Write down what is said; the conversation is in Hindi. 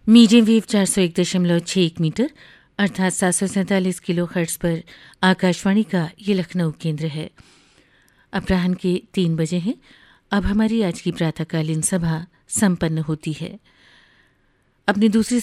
मीडियम वेव 401.61 मीटर अर्थात 747 किलो हर्ट्ज पर आकाशवाणी का ये लखनऊ केंद्र है। अपराह्न के 3 बजे हैं। अब हमारी आज की प्रातःकालीन सभा संपन्न होती है। अपनी दूसरी